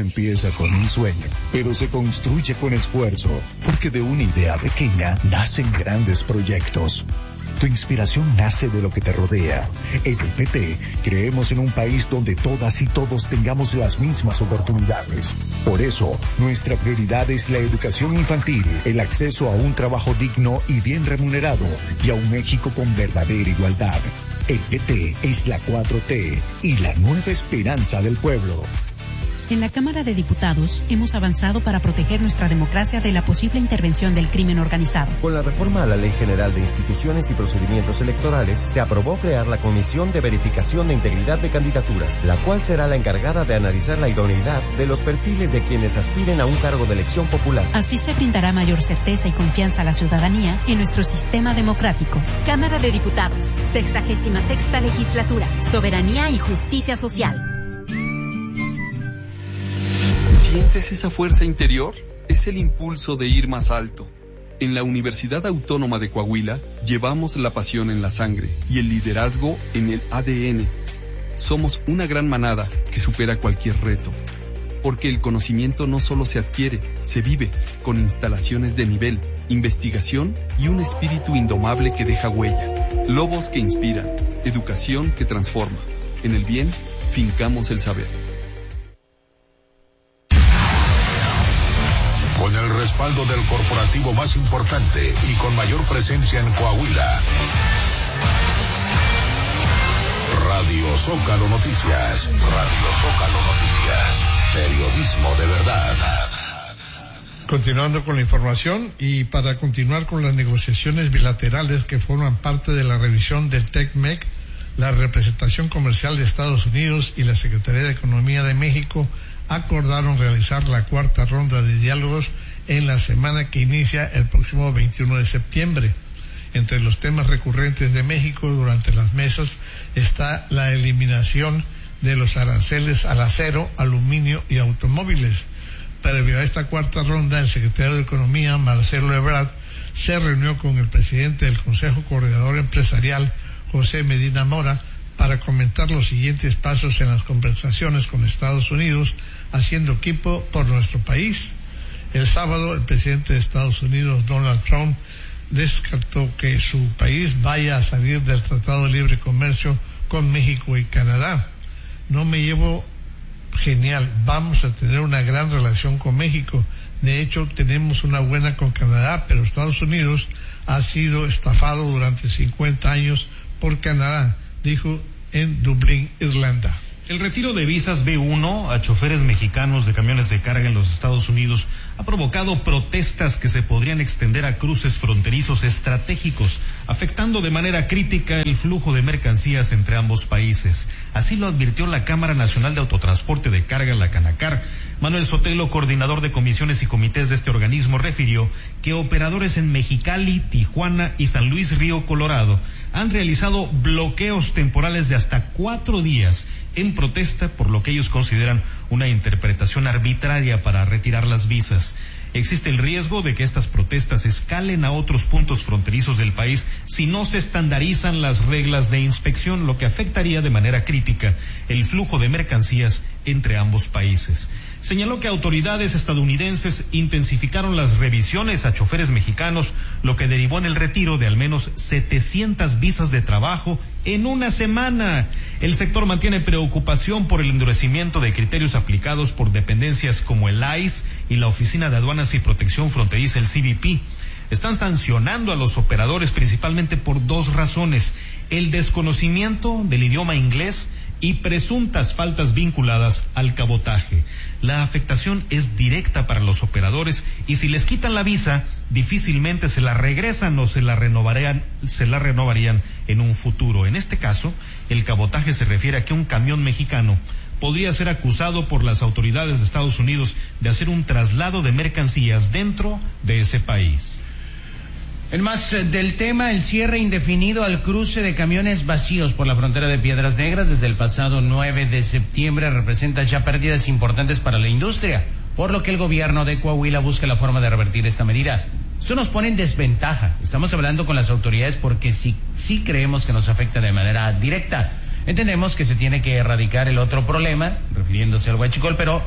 empieza con un sueño, pero se construye con esfuerzo, porque de una idea pequeña nacen grandes proyectos. Tu inspiración nace de lo que te rodea. En el PT creemos en un país donde todas y todos tengamos las mismas oportunidades. Por eso, nuestra prioridad es la educación infantil, el acceso a un trabajo digno y bien remunerado, y a un México con verdadera igualdad. El PT es la 4T y la nueva esperanza del pueblo. En la Cámara de Diputados hemos avanzado para proteger nuestra democracia de la posible intervención del crimen organizado. Con la reforma a la Ley General de Instituciones y Procedimientos Electorales, se aprobó crear la Comisión de Verificación de Integridad de Candidaturas, la cual será la encargada de analizar la idoneidad de los perfiles de quienes aspiren a un cargo de elección popular. Así se brindará mayor certeza y confianza a la ciudadanía en nuestro sistema democrático. Cámara de Diputados, 66ª Legislatura, Soberanía y Justicia Social. ¿Sientes esa fuerza interior? Es el impulso de ir más alto. En la Universidad Autónoma de Coahuila llevamos la pasión en la sangre y el liderazgo en el ADN. Somos una gran manada que supera cualquier reto. Porque el conocimiento no solo se adquiere, se vive, con instalaciones de nivel, investigación y un espíritu indomable que deja huella. Lobos que inspiran, educación que transforma. En el bien, fincamos el saber. Con el respaldo del corporativo más importante y con mayor presencia en Coahuila. Radio Zócalo Noticias. Radio Zócalo Noticias. Periodismo de verdad. Continuando con la información y para continuar con las negociaciones bilaterales que forman parte de la revisión del TECMEC, la representación comercial de Estados Unidos y la Secretaría de Economía de México acordaron realizar la cuarta ronda de diálogos en la semana que inicia el próximo 21 de septiembre. Entre los temas recurrentes de México durante las mesas está la eliminación de los aranceles al acero, aluminio y automóviles. Previo a esta cuarta ronda, el secretario de Economía, Marcelo Ebrard, se reunió con el presidente del Consejo Coordinador Empresarial, José Medina Mora, para comentar los siguientes pasos en las conversaciones con Estados Unidos, haciendo equipo por nuestro país. El sábado, el presidente de Estados Unidos, Donald Trump, descartó que su país vaya a salir del Tratado de Libre Comercio con México y Canadá. No me llevo genial, vamos a tener una gran relación con México. De hecho, tenemos una buena con Canadá, pero Estados Unidos ha sido estafado durante 50 años por Canadá, dijo en Dublín, Irlanda. El retiro de visas B1 a choferes mexicanos de camiones de carga en los Estados Unidos ha provocado protestas que se podrían extender a cruces fronterizos estratégicos, afectando de manera crítica el flujo de mercancías entre ambos países. Así lo advirtió la Cámara Nacional de Autotransporte de Carga, la Canacar. Manuel Sotelo, coordinador de comisiones y comités de este organismo, refirió que operadores en Mexicali, Tijuana y San Luis Río Colorado han realizado bloqueos temporales de hasta 4 días en protesta por lo que ellos consideran una interpretación arbitraria para retirar las visas. Existe el riesgo de que estas protestas escalen a otros puntos fronterizos del país si no se estandarizan las reglas de inspección, lo que afectaría de manera crítica el flujo de mercancías entre ambos países. Señaló que autoridades estadounidenses intensificaron las revisiones a choferes mexicanos, lo que derivó en el retiro de al menos 700 visas de trabajo en una semana. El sector mantiene preocupación por el endurecimiento de criterios aplicados por dependencias como el ICE y la Oficina de Aduanas y Protección Fronteriza, el CBP. Están sancionando a los operadores principalmente por 2 razones: el desconocimiento del idioma inglés y presuntas faltas vinculadas al cabotaje. La afectación es directa para los operadores y si les quitan la visa, difícilmente se la regresan o se la renovarían en un futuro. En este caso, el cabotaje se refiere a que un camión mexicano podría ser acusado por las autoridades de Estados Unidos de hacer un traslado de mercancías dentro de ese país. En más del tema, el cierre indefinido al cruce de camiones vacíos por la frontera de Piedras Negras desde el pasado 9 de septiembre representa ya pérdidas importantes para la industria, por lo que el gobierno de Coahuila busca la forma de revertir esta medida. Esto nos pone en desventaja. Estamos hablando con las autoridades porque sí creemos que nos afecta de manera directa. Entendemos que se tiene que erradicar el otro problema, refiriéndose al huachicol, pero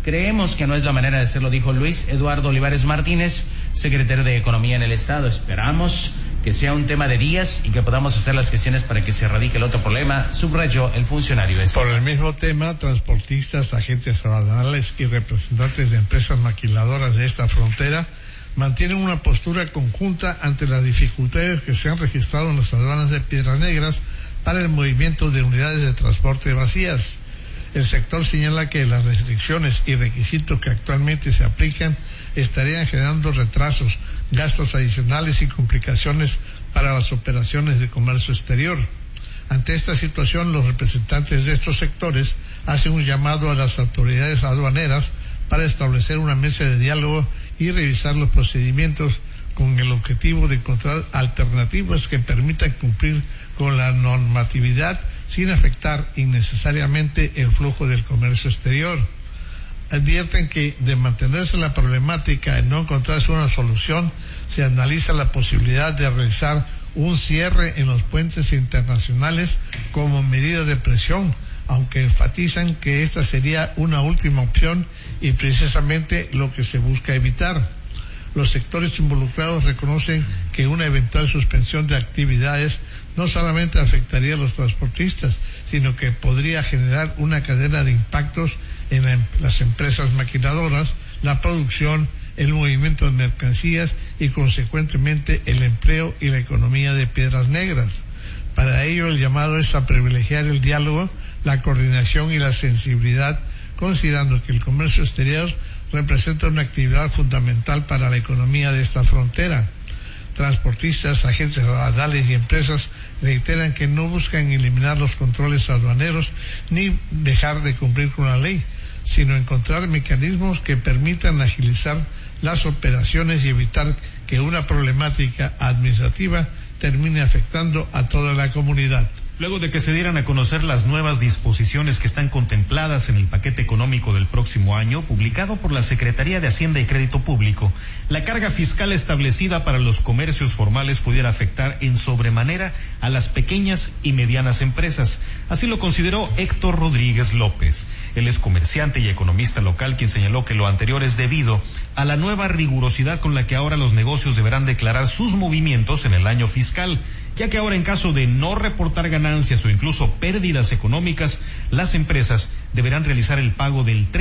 Creemos que no es la manera de hacerlo, dijo Luis Eduardo Olivares Martínez, secretario de Economía en el Estado. Esperamos que sea un tema de días y que podamos hacer las gestiones para que se erradique el otro problema, subrayó el funcionario. Por el mismo tema, transportistas, agentes aduanales y representantes de empresas maquiladoras de esta frontera mantienen una postura conjunta ante las dificultades que se han registrado en las aduanas de Piedras Negras para el movimiento de unidades de transporte vacías. El sector señala que las restricciones y requisitos que actualmente se aplican estarían generando retrasos, gastos adicionales y complicaciones para las operaciones de comercio exterior. Ante esta situación, los representantes de estos sectores hacen un llamado a las autoridades aduaneras para establecer una mesa de diálogo y revisar los procedimientos con el objetivo de encontrar alternativas que permitan cumplir con la normatividad sin afectar innecesariamente el flujo del comercio exterior. Advierten que de mantenerse la problemática y no encontrarse una solución, se analiza la posibilidad de realizar un cierre en los puentes internacionales como medida de presión, aunque enfatizan que esta sería una última opción y precisamente lo que se busca evitar. Los sectores involucrados reconocen que una eventual suspensión de actividades no solamente afectaría a los transportistas, sino que podría generar una cadena de impactos en las empresas maquiladoras, la producción, el movimiento de mercancías y consecuentemente el empleo y la economía de Piedras Negras. Para ello, el llamado es a privilegiar el diálogo, la coordinación y la sensibilidad, considerando que el comercio exterior representa una actividad fundamental para la economía de esta frontera. Transportistas, agentes aduanales y empresas reiteran que no buscan eliminar los controles aduaneros ni dejar de cumplir con la ley, sino encontrar mecanismos que permitan agilizar las operaciones y evitar que una problemática administrativa termine afectando a toda la comunidad. Luego de que se dieran a conocer las nuevas disposiciones que están contempladas en el paquete económico del próximo año, publicado por la Secretaría de Hacienda y Crédito Público, la carga fiscal establecida para los comercios formales pudiera afectar en sobremanera a las pequeñas y medianas empresas. Así lo consideró Héctor Rodríguez López. Él es comerciante y economista local, quien señaló que lo anterior es debido a la nueva rigurosidad con la que ahora los negocios deberán declarar sus movimientos en el año fiscal, ya que ahora en caso de no reportar ganancias o incluso pérdidas económicas, las empresas deberán realizar el pago del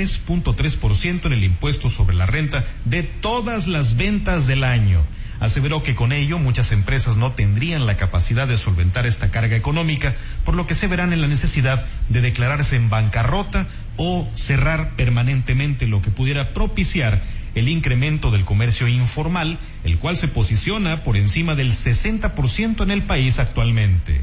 3.3% en el impuesto sobre la renta de todas las ventas del año. Aseveró que con ello muchas empresas no tendrían la capacidad de solventar esta carga económica, por lo que se verán en la necesidad de declararse en bancarrota o cerrar permanentemente, lo que pudiera propiciar el incremento del comercio informal, el cual se posiciona por encima del 60% en el país actualmente.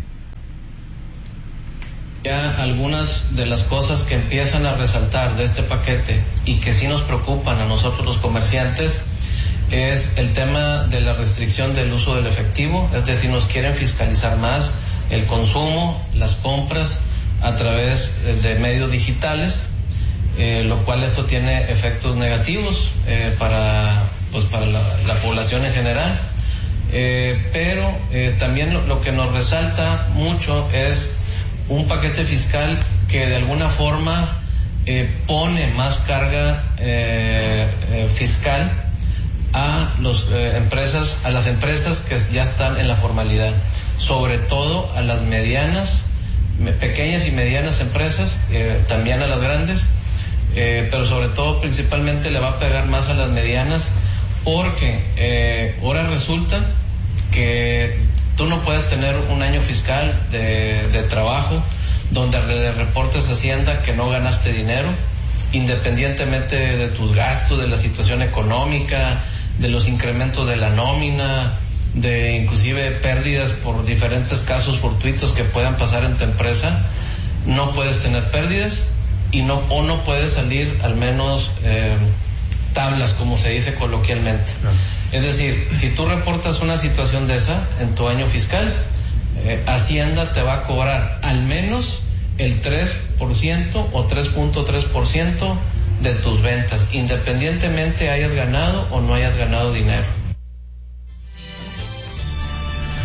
Ya algunas de las cosas que empiezan a resaltar de este paquete y que sí nos preocupan a nosotros los comerciantes es el tema de la restricción del uso del efectivo, es decir, nos quieren fiscalizar más el consumo, las compras a través de medios digitales, lo cual esto tiene efectos negativos para la población en general, pero también lo que nos resalta mucho es un paquete fiscal que de alguna forma pone más carga fiscal a las empresas que ya están en la formalidad, sobre todo a las pequeñas y medianas empresas, también a las grandes, pero sobre todo principalmente le va a pegar más a las medianas, porque ahora resulta que tú no puedes tener un año fiscal de trabajo donde le reportes a Hacienda que no ganaste dinero, independientemente de tus gastos, de la situación económica, de los incrementos de la nómina, de inclusive pérdidas por diferentes casos fortuitos que puedan pasar en tu empresa. No puedes tener pérdidas y no puedes salir al menos tablas, como se dice coloquialmente. Es decir, si tú reportas una situación de esa en tu año fiscal, Hacienda te va a cobrar al menos el 3% o 3.3% de tus ventas, independientemente hayas ganado o no hayas ganado dinero.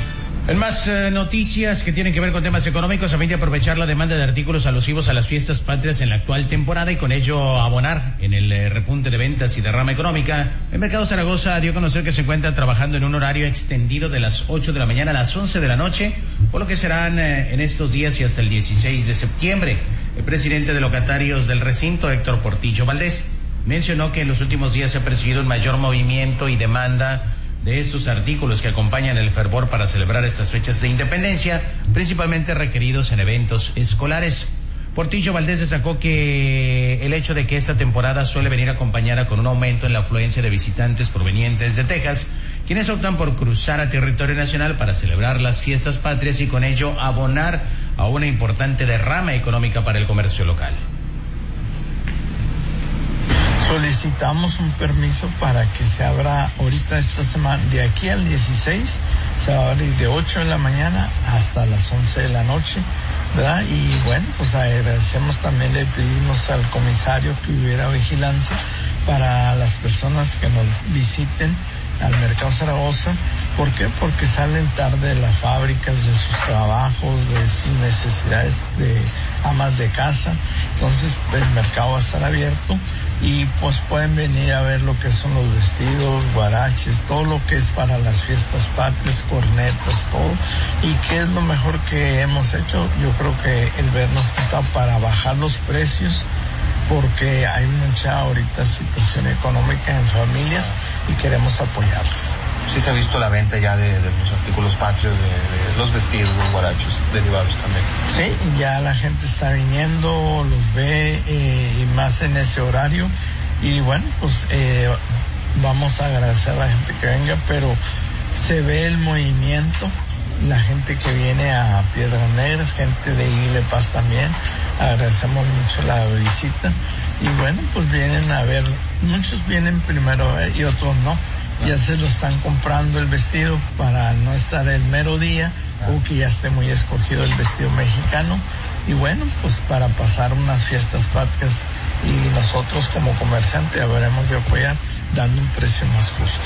En más noticias que tienen que ver con temas económicos, a fin de aprovechar la demanda de artículos alusivos a las fiestas patrias en la actual temporada y con ello abonar en el repunte de ventas y derrama económica, el Mercado Zaragoza dio a conocer que se encuentra trabajando en un horario extendido de las 8 de la mañana a las 11 de la noche, por lo que serán en estos días y hasta el 16 de septiembre. El presidente de locatarios del recinto, Héctor Portillo Valdés, mencionó que en los últimos días se ha percibido un mayor movimiento y demanda de estos artículos que acompañan el fervor para celebrar estas fechas de independencia, principalmente requeridos en eventos escolares. Portillo Valdés destacó que el hecho de que esta temporada suele venir acompañada con un aumento en la afluencia de visitantes provenientes de Texas, quienes optan por cruzar a territorio nacional para celebrar las fiestas patrias y con ello abonar a una importante derrama económica para el comercio local. Solicitamos un permiso para que se abra ahorita esta semana, de aquí al 16, se va a abrir de 8 de la mañana hasta las 11 de la noche, ¿verdad? Y bueno, pues agradecemos también, le pedimos al comisario que hubiera vigilancia para las personas que nos visiten al Mercado Zaragoza. ¿Por qué? Porque salen tarde de las fábricas, de sus trabajos, de sus necesidades de amas de casa. Entonces el mercado va a estar abierto y pues pueden venir a ver lo que son los vestidos, guaraches, todo lo que es para las fiestas patrias, cornetas, todo. ¿Y qué es lo mejor que hemos hecho? Yo creo que el vernos juntado para bajar los precios, porque hay mucha ahorita situación económica en familias y queremos apoyarlas. Sí se ha visto la venta ya de los artículos patrios, de los vestidos, los guarachos derivados también. Sí, ya la gente está viniendo, los ve y más en ese horario. Y bueno, pues vamos a agradecer a la gente que venga, pero se ve el movimiento, la gente que viene a Piedras Negras, gente de Igle Paz también. Agradecemos mucho la visita y bueno, pues vienen a ver, muchos vienen primero a ver y otros no. Ya se lo están comprando el vestido para no estar el mero día o que ya esté muy escogido el vestido mexicano. Y bueno, pues para pasar unas fiestas patrias y nosotros como comerciantes habremos de apoyar dando un precio más justo.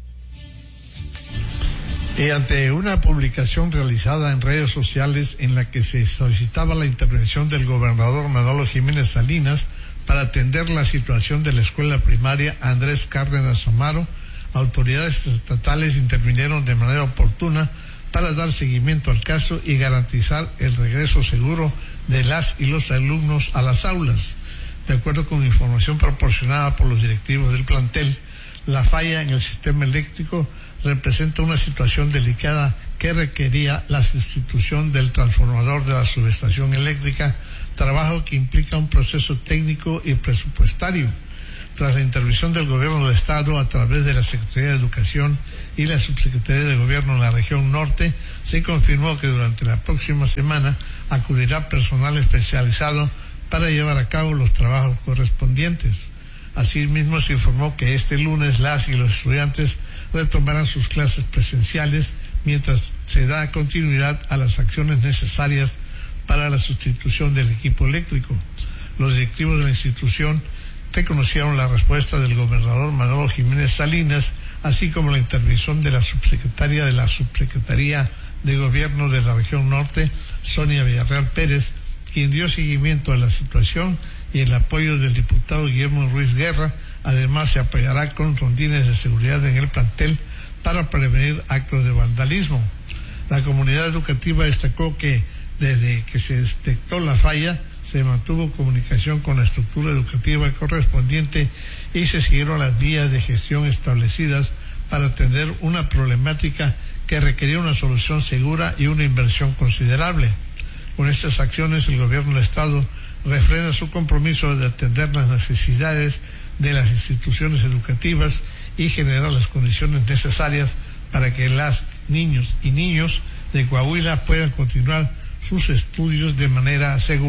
Y ante una publicación realizada en redes sociales en la que se solicitaba la intervención del gobernador Manolo Jiménez Salinas para atender la situación de la escuela primaria Andrés Cárdenas Amaro, autoridades estatales intervinieron de manera oportuna para dar seguimiento al caso y garantizar el regreso seguro de las y los alumnos a las aulas. De acuerdo con información proporcionada por los directivos del plantel, la falla en el sistema eléctrico representa una situación delicada que requería la sustitución del transformador de la subestación eléctrica, trabajo que implica un proceso técnico y presupuestario. Tras la intervención del gobierno del estado a través de la Secretaría de Educación y la Subsecretaría de Gobierno en la región norte, se confirmó que durante la próxima semana acudirá personal especializado para llevar a cabo los trabajos correspondientes. Asimismo, se informó que este lunes las y los estudiantes retomarán sus clases presenciales mientras se da continuidad a las acciones necesarias para la sustitución del equipo eléctrico. Los directivos de la institución reconocieron la respuesta del gobernador Manolo Jiménez Salinas, así como la intervención de la subsecretaria de la Subsecretaría de Gobierno de la región norte, Sonia Villarreal Pérez, quien dio seguimiento a la situación, y el apoyo del diputado Guillermo Ruiz Guerra. Además, se apoyará con rondines de seguridad en el plantel para prevenir actos de vandalismo. La comunidad educativa destacó que desde que se detectó la falla, se mantuvo comunicación con la estructura educativa correspondiente y se siguieron las vías de gestión establecidas para atender una problemática que requería una solución segura y una inversión considerable. Con estas acciones, el gobierno del estado refrenda su compromiso de atender las necesidades de las instituciones educativas y generar las condiciones necesarias para que las niños y niños de Coahuila puedan continuar sus estudios de manera segura.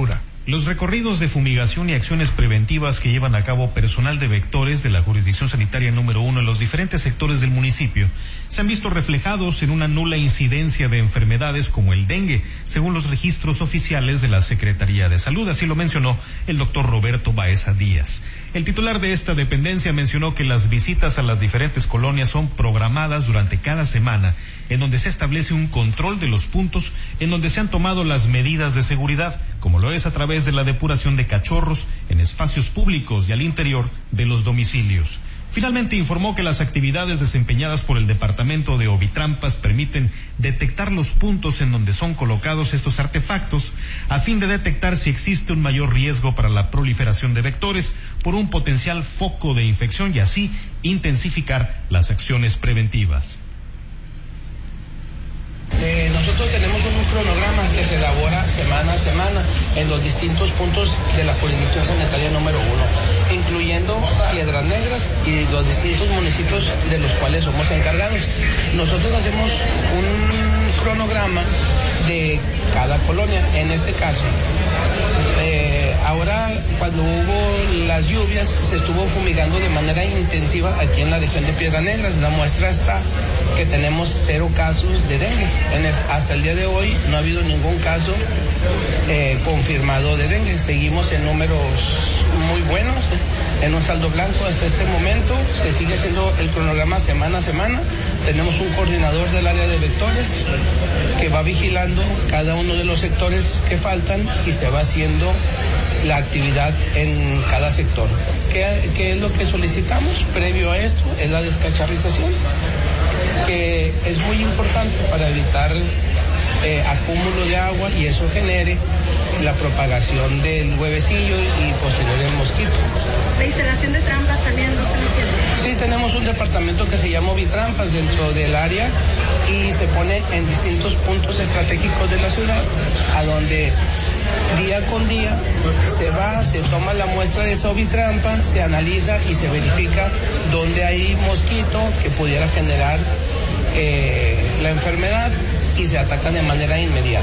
Los recorridos de fumigación y acciones preventivas que llevan a cabo personal de vectores de la jurisdicción sanitaria número 1 en los diferentes sectores del municipio se han visto reflejados en una nula incidencia de enfermedades como el dengue, según los registros oficiales de la Secretaría de Salud. Así lo mencionó el doctor Roberto Baeza Díaz. El titular de esta dependencia mencionó que las visitas a las diferentes colonias son programadas durante cada semana, en donde se establece un control de los puntos en donde se han tomado las medidas de seguridad, como lo es a través de la depuración de cachorros en espacios públicos y al interior de los domicilios. Finalmente informó que las actividades desempeñadas por el departamento de Ovitrampas permiten detectar los puntos en donde son colocados estos artefactos a fin de detectar si existe un mayor riesgo para la proliferación de vectores por un potencial foco de infección y así intensificar las acciones preventivas. Nosotros tenemos un cronograma que se elabora semana a semana en los distintos puntos de la jurisdicción sanitaria número 1, incluyendo Piedras Negras y los distintos municipios de los cuales somos encargados. Nosotros hacemos un cronograma de cada colonia. En este caso, ahora cuando hubo las lluvias se estuvo fumigando de manera intensiva aquí en la región de Piedras Negras. La muestra está que tenemos 0 casos de dengue. Hasta el día de hoy no ha habido ningún caso confirmado de dengue. Seguimos en números muy buenos, en un saldo blanco hasta este momento. Se sigue haciendo el cronograma semana a semana. Tenemos un coordinador del área de vectores que va vigilando cada uno de los sectores que faltan y se va haciendo la actividad en cada sector. ¿Qué es lo que solicitamos previo a esto? Es la descacharrización, que es muy importante para evitar acúmulo de agua y eso genere la propagación del huevecillo y posterior el mosquito. ¿La instalación de trampas también lo están haciendo? Sí, tenemos un departamento que se llama Ovitrampas dentro del área y se pone en distintos puntos estratégicos de la ciudad, a donde día con día se toma la muestra de esa ovitrampa, se analiza y se verifica dónde hay mosquito que pudiera generar la enfermedad y se atacan de manera inmediata.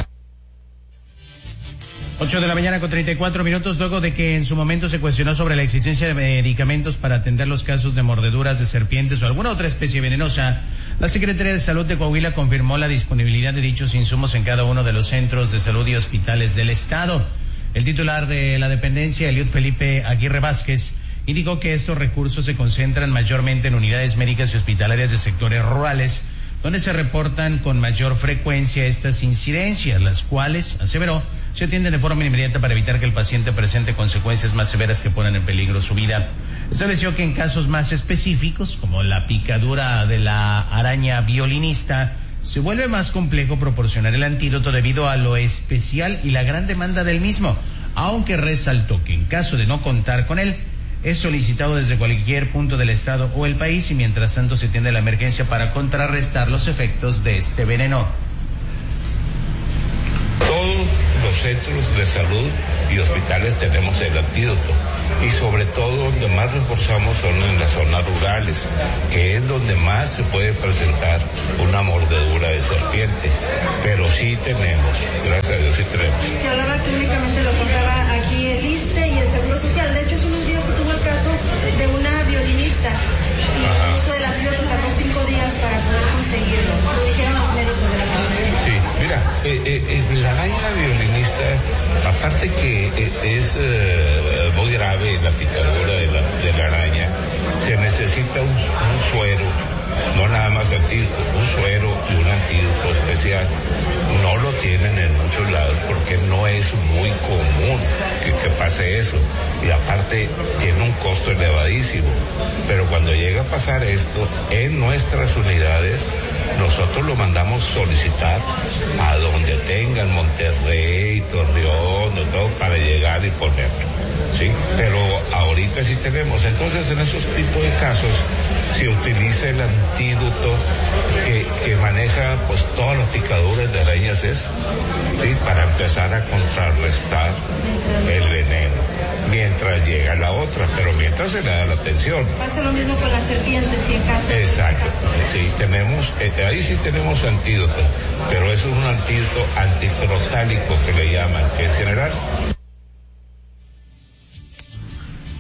8 de la mañana con 34 minutos, luego de que en su momento se cuestionó sobre la existencia de medicamentos para atender los casos de mordeduras de serpientes o alguna otra especie venenosa, la Secretaría de Salud de Coahuila confirmó la disponibilidad de dichos insumos en cada uno de los centros de salud y hospitales del estado. El titular de la dependencia, Eliud Felipe Aguirre Vázquez, indicó que estos recursos se concentran mayormente en unidades médicas y hospitalarias de sectores rurales, donde se reportan con mayor frecuencia estas incidencias, las cuales, aseveró, se atienden de forma inmediata para evitar que el paciente presente consecuencias más severas que pongan en peligro su vida. Estableció que en casos más específicos, como la picadura de la araña violinista, se vuelve más complejo proporcionar el antídoto debido a lo especial y la gran demanda del mismo, aunque resaltó que en caso de no contar con él, es solicitado desde cualquier punto del estado o el país y mientras tanto se atiende la emergencia para contrarrestar los efectos de este veneno. Todos los centros de salud y hospitales tenemos el antídoto y sobre todo donde más reforzamos son en las zonas rurales, que es donde más se puede presentar una mordedura de serpiente, pero sí tenemos, gracias a Dios sí tenemos. Se hablaba que únicamente lo compraba aquí el ISSSTE y el Seguro Social. De hecho, hace unos días se tuvo el caso de una violinista y el uso del antídoto tardó 5 días para poder conseguirlo, lo dijeron los médicos de la provincia. Sí, mira, la araña violinista, aparte que es muy grave la picadura de la araña, se necesita un suero, no nada más antídoto, un suero y un antídoto especial. No lo tienen en muchos lados porque no es muy común que pase eso y aparte tiene un costo elevadísimo, pero cuando llega a pasar esto en nuestras unidades nosotros lo mandamos solicitar a donde tengan Monterrey, Torreón, todo para llegar y ponerlo, ¿sí? Pero ahorita sí tenemos. Entonces en esos tipos de casos se utiliza el antídoto que maneja pues todas las picaduras de arañas, ¿sí? Para empezar a contrarrestar el veneno mientras llega la otra, pero mientras se le da la atención. Pasa lo mismo con las serpientes, si en caso. Exacto, sí, tenemos, ahí sí tenemos antídoto, pero eso es un antídoto anticrotálico que le llaman, que es general.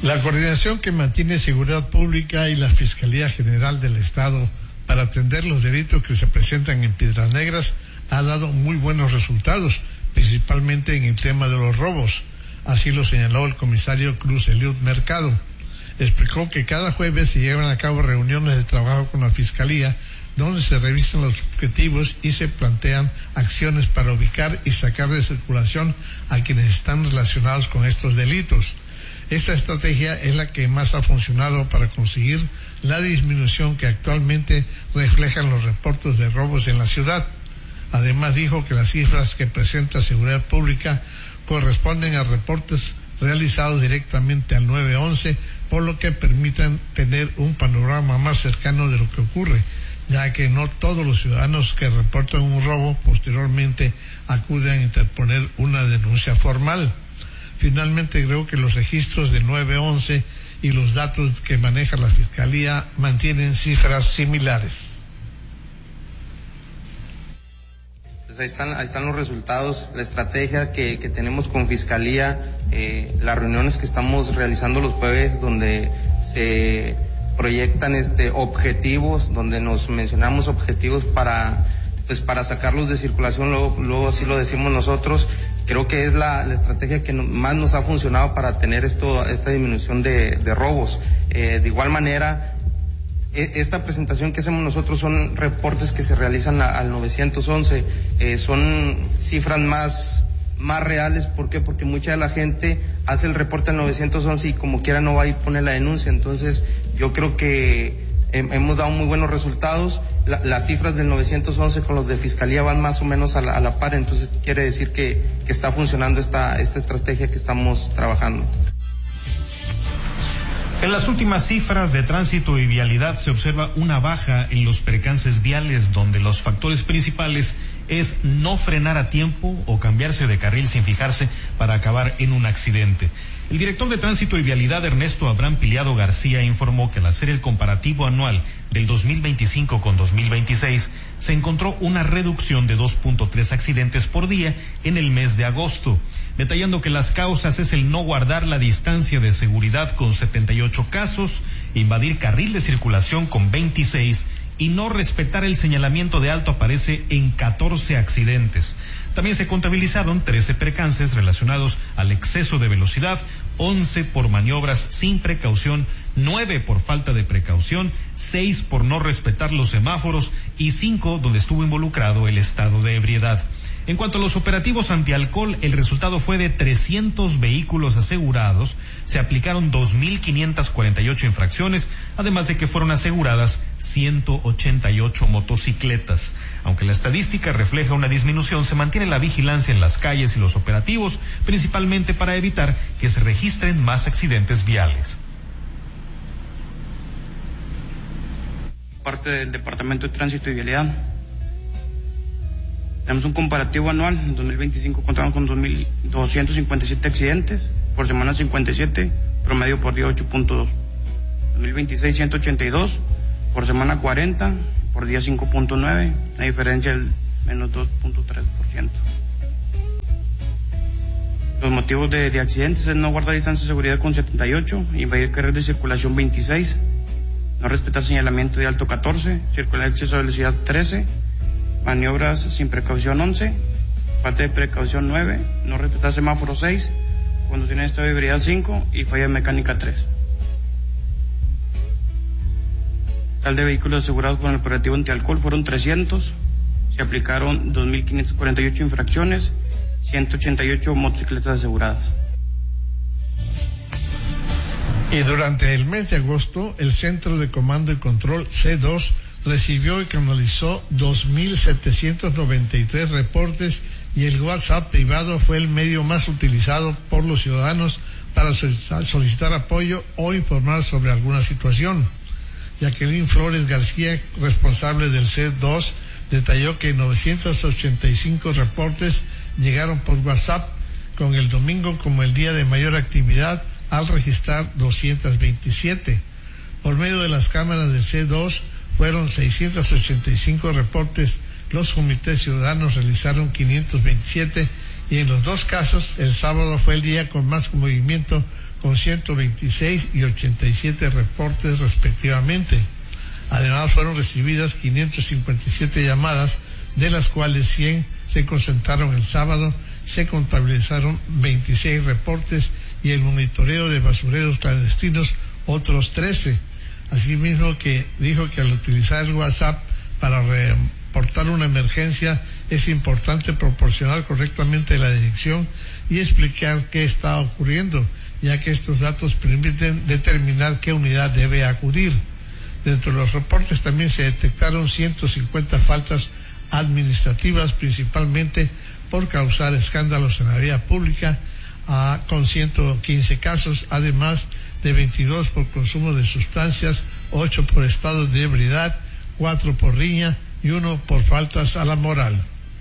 La coordinación que mantiene Seguridad Pública y la Fiscalía General del Estado para atender los delitos que se presentan en Piedras Negras ha dado muy buenos resultados, principalmente en el tema de los robos. Así lo señaló el comisario Cruz Eliud Mercado. Explicó que cada jueves se llevan a cabo reuniones de trabajo con la Fiscalía, donde se revisan los objetivos y se plantean acciones para ubicar y sacar de circulación a quienes están relacionados con estos delitos. Esta estrategia es la que más ha funcionado para conseguir la disminución que actualmente reflejan los reportes de robos en la ciudad. Además dijo que las cifras que presenta Seguridad Pública corresponden a reportes realizados directamente al 911, por lo que permiten tener un panorama más cercano de lo que ocurre, ya que no todos los ciudadanos que reportan un robo posteriormente acuden a interponer una denuncia formal. Finalmente, creo que los registros del 911 y los datos que maneja la Fiscalía mantienen cifras similares. Pues ahí están los resultados, la estrategia que tenemos con Fiscalía, las reuniones que estamos realizando los jueves donde se proyectan objetivos, donde nos mencionamos objetivos para sacarlos de circulación, luego así lo decimos nosotros. Creo que es la estrategia que más nos ha funcionado para tener esta disminución de robos. De igual manera, esta presentación que hacemos nosotros son reportes que se realizan al 911, son cifras más reales. ¿Por qué? Porque mucha de la gente hace el reporte al 911 y como quiera no va y pone la denuncia. Entonces, yo creo que hemos dado muy buenos resultados. Las cifras del 911 con los de Fiscalía van más o menos a la par, entonces quiere decir que está funcionando esta estrategia que estamos trabajando. En las últimas cifras de tránsito y vialidad se observa una baja en los percances viales, donde los factores principales es no frenar a tiempo o cambiarse de carril sin fijarse para acabar en un accidente. El director de Tránsito y Vialidad, Ernesto Abraham Piliado García, informó que al hacer el comparativo anual del 2025 con 2026, se encontró una reducción de 2.3 accidentes por día en el mes de agosto, detallando que las causas es el no guardar la distancia de seguridad con 78 casos, invadir carril de circulación con 26 y no respetar el señalamiento de alto aparece en 14 accidentes. También se contabilizaron 13 percances relacionados al exceso de velocidad, 11 por maniobras sin precaución, 9 por falta de precaución, 6 por no respetar los semáforos y 5 donde estuvo involucrado el estado de ebriedad. En cuanto a los operativos antialcohol, el resultado fue de 300 vehículos asegurados, se aplicaron 2.548 infracciones, además de que fueron aseguradas 188 motocicletas. Aunque la estadística refleja una disminución, se mantiene la vigilancia en las calles y los operativos, principalmente para evitar que se registren más accidentes viales. Parte del Departamento de Tránsito y Vialidad. Tenemos un comparativo anual. En 2025 contamos con 2.257 accidentes, por semana 57, promedio por día 8.2. 2026 182, por semana 40, por día 5.9, la diferencia del menos 2.3%. Los motivos de accidentes es no guardar distancia de seguridad con 78, invadir carril de circulación 26, no respetar señalamiento de alto 14, circular exceso de velocidad 13, maniobras sin precaución 11, falta de precaución 9, no respetar semáforo 6, conducir en estado de ebriedad 5 y falla mecánica 3. Total de vehículos asegurados con el operativo antialcohol fueron 300, se aplicaron 2.548 infracciones, 188 motocicletas aseguradas. Y durante el mes de agosto, el Centro de Comando y Control C2 recibió y canalizó 2.793 reportes y el WhatsApp privado fue el medio más utilizado por los ciudadanos para solicitar apoyo o informar sobre alguna situación. Jacqueline Flores García, responsable del C2, detalló que 985 reportes llegaron por WhatsApp, con el domingo como el día de mayor actividad al registrar 227. Por medio de las cámaras del C2 fueron 685 reportes, los comités ciudadanos realizaron 527 y en los dos casos el sábado fue el día con más movimiento con 126 y 87 reportes respectivamente. Además, fueron recibidas 557 llamadas, de las cuales 100 se concentraron el sábado, se contabilizaron 26 reportes y el monitoreo de basureros clandestinos otros 13. Asimismo, que dijo que al utilizar el WhatsApp para reportar una emergencia es importante proporcionar correctamente la dirección y explicar qué está ocurriendo, ya que estos datos permiten determinar qué unidad debe acudir. Dentro de los reportes también se detectaron 150 faltas administrativas, principalmente por causar escándalos en la vía pública, con 115 casos, además de 22 por consumo de sustancias, 8 por estado de ebriedad, 4 por riña y 1 por faltas a la moral.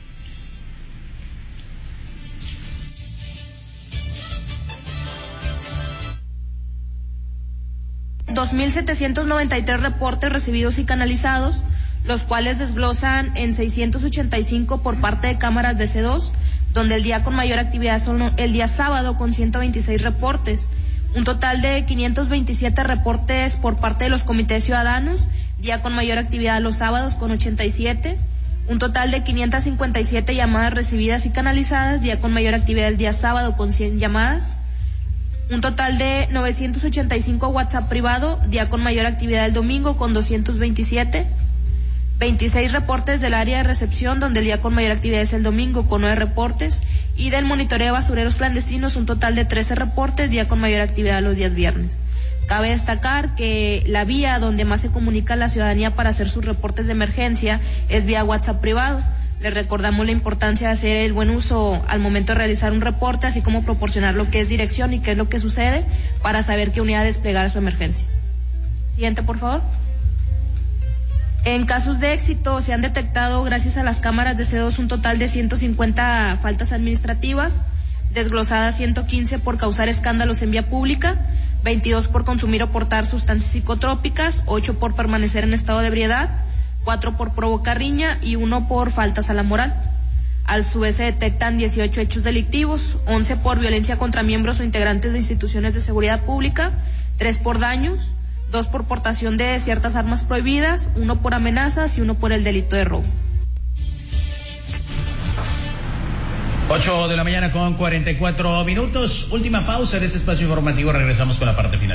$2,793 reportes recibidos y canalizados, los cuales desglosan en 685 por parte de cámaras de C2, donde el día con mayor actividad son el día sábado con 126 reportes, un total de 527 reportes por parte de los comités ciudadanos, día con mayor actividad los sábados con 87, un total de 557 llamadas recibidas y canalizadas, día con mayor actividad el día sábado con 100 llamadas, un total de 985 WhatsApp privado, día con mayor actividad el domingo con 227, 26 reportes del área de recepción, donde el día con mayor actividad es el domingo con 9 reportes, y del monitoreo de basureros clandestinos un total de 13 reportes, día con mayor actividad los días viernes. Cabe destacar que la vía donde más se comunica a la ciudadanía para hacer sus reportes de emergencia es vía WhatsApp privado. Les recordamos la importancia de hacer el buen uso al momento de realizar un reporte, así como proporcionar lo que es dirección y qué es lo que sucede para saber qué unidad desplegar a su emergencia. Siguiente, por favor. En casos de éxito se han detectado, gracias a las cámaras de C2, un total de 150 faltas administrativas, desglosadas 115 por causar escándalos en vía pública, 22 por consumir o portar sustancias psicotrópicas, 8 por permanecer en estado de ebriedad, 4 por provocar riña y 1 por faltas a la moral. Al su vez se detectan 18 hechos delictivos, 11 por violencia contra miembros o integrantes de instituciones de seguridad pública, 3 por daños, 2 por portación de ciertas armas prohibidas, 1 por amenazas y 1 por el delito de robo. 8 de la mañana con 44 minutos. Última pausa de este espacio informativo. Regresamos con la parte final.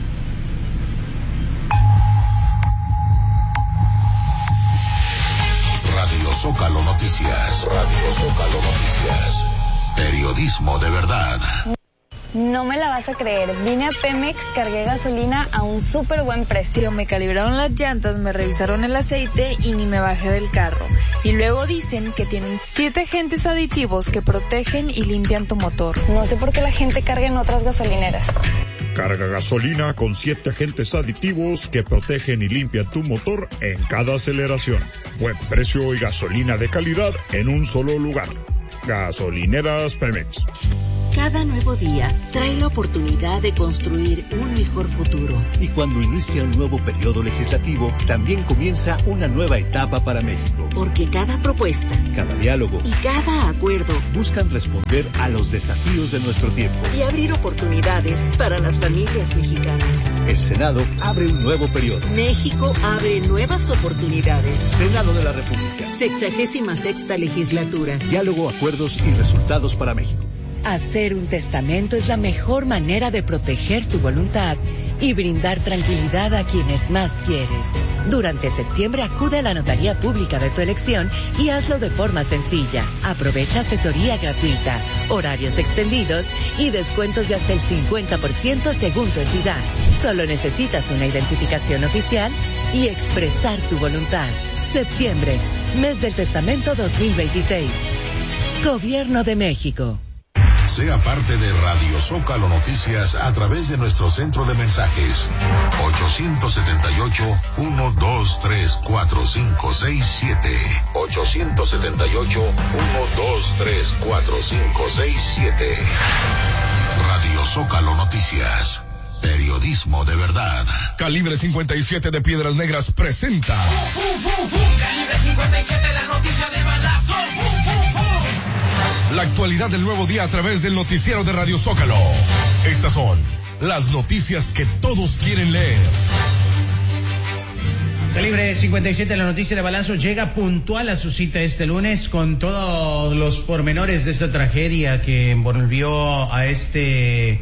Radio Zócalo Noticias. Radio Zócalo Noticias. Periodismo de verdad. No me la vas a creer, vine a Pemex, cargué gasolina a un súper buen precio. Me calibraron las llantas, me revisaron el aceite y ni me bajé del carro. Y luego dicen que tienen 7 agentes aditivos que protegen y limpian tu motor. No sé por qué la gente carga en otras gasolineras. Carga gasolina con 7 agentes aditivos que protegen y limpian tu motor en cada aceleración. Buen precio y gasolina de calidad en un solo lugar. Gasolineras Pemex. Cada nuevo día trae la oportunidad de construir un mejor futuro. Y cuando inicia un nuevo periodo legislativo, también comienza una nueva etapa para México. Porque cada propuesta, cada diálogo y cada acuerdo buscan responder a los desafíos de nuestro tiempo y abrir oportunidades para las familias mexicanas. El Senado abre un nuevo periodo. México abre nuevas oportunidades. Senado de la República. 66ª legislatura. Diálogo, acuerdos y resultados para México. Hacer un testamento es la mejor manera de proteger tu voluntad y brindar tranquilidad a quienes más quieres. Durante septiembre acude a la notaría pública de tu elección y hazlo de forma sencilla. Aprovecha asesoría gratuita, horarios extendidos y descuentos de hasta el 50% según tu entidad. Solo necesitas una identificación oficial y expresar tu voluntad. Septiembre, mes del testamento 2026. Gobierno de México. Sea parte de Radio Zócalo Noticias a través de nuestro centro de mensajes 878-123-4567 878-123-4567. Radio Zócalo Noticias. Periodismo de verdad. Calibre 57 de Piedras Negras presenta Calibre 57, la noticia de balazo. la actualidad del nuevo día a través del noticiero de Radio Zócalo. Estas son las noticias que todos quieren leer. Calibre 57, la noticia de Balazo llega puntual a su cita este lunes con todos los pormenores de esta tragedia que envolvió a este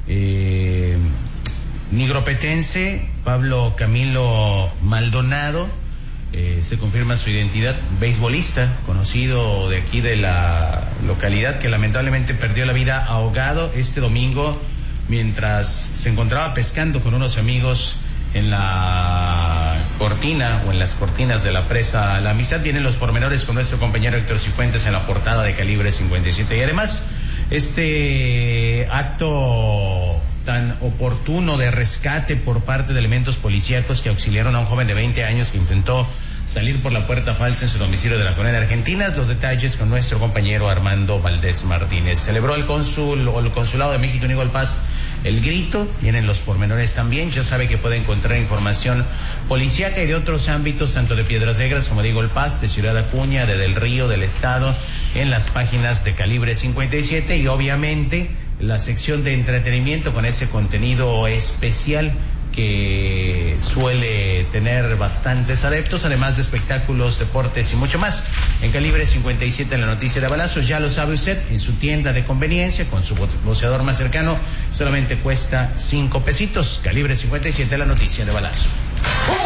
nigropetense, Pablo Camilo Maldonado. Se confirma su identidad, beisbolista conocido de aquí de la localidad, que lamentablemente perdió la vida ahogado este domingo mientras se encontraba pescando con unos amigos en la cortina o en las cortinas de la presa La Amistad. Vienen los pormenores con nuestro compañero Héctor Cifuentes en la portada de Calibre 57. Y además, este acto tan oportuno de rescate por parte de elementos policíacos que auxiliaron a un joven de 20 años que intentó salir por la puerta falsa en su domicilio de la colonia Argentinas. Los detalles con nuestro compañero Armando Valdés Martínez. Celebró el cónsul o el consulado de México en Eagle Pass el grito. Vienen los pormenores también. Ya sabe que puede encontrar información policíaca y de otros ámbitos, tanto de Piedras Negras como de Eagle Pass, de Ciudad Acuña, de Del Río, del Estado, en las páginas de Calibre 57 y obviamente la sección de entretenimiento con ese contenido especial que suele tener bastantes adeptos, además de espectáculos, deportes y mucho más. En Calibre 57, en la noticia de Balazo, ya lo sabe usted, en su tienda de conveniencia, con su boceador más cercano, solamente cuesta 5 pesitos. Calibre 57, la noticia de Balazo.